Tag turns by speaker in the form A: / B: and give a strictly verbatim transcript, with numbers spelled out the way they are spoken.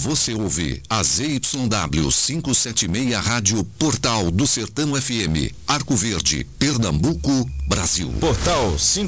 A: Você ouve a Z Y W quinhentos e setenta e seis Rádio Portal do Sertão F M, Arco Verde, Pernambuco, Brasil.
B: Portal quinhentos